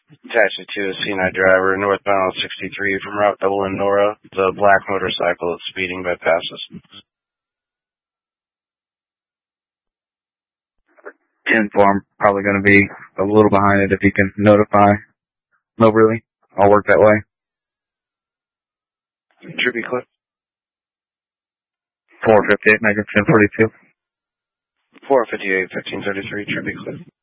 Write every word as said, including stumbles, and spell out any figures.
Taxi to a C nine driver, northbound sixty-three from Route Double in Nora. The black motorcycle is speeding by passes. ten four, I'm probably going to be a little behind it if you can notify. No, really? I'll work that way. Should be clear. four fifty-eight, make it ten forty-two. four fifty-eight, fifteen thirty-three, should be clear.